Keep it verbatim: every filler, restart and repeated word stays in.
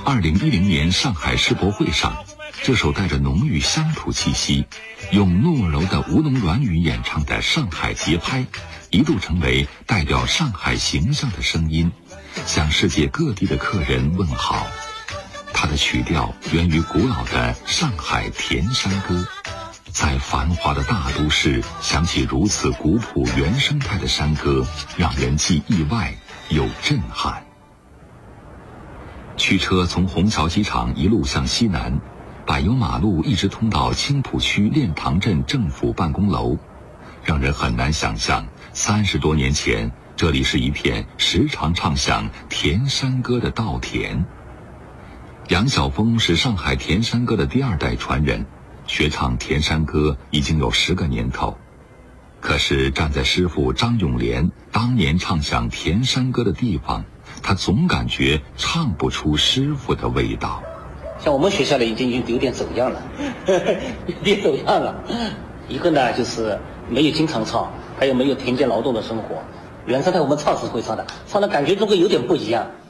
二零一零年上海世博会上，这首带着浓郁乡土气息，用糯柔的吴侬软语演唱的上海节拍，一度成为代表上海形象的声音，向世界各地的客人问好。它的曲调源于古老的上海田山歌，在繁华的大都市响起如此古朴原生态的山歌，让人既意外又震撼。驱车从虹桥机场一路向西南，柏油马路一直通到青浦区练塘镇政府办公楼，让人很难想象三十多年前这里是一片时常唱响田山歌的稻田。杨晓峰是上海田山歌的第二代传人，学唱田山歌已经有十个年头。可是站在师傅张永莲当年唱响田山歌的地方，他总感觉唱不出师傅的味道。 像我们学校里已经有点走样了，有点走样了。一个呢就是没有经常唱，还有没有田间劳动的生活。原生态我们唱是会唱的，唱的感觉中会有点不一样。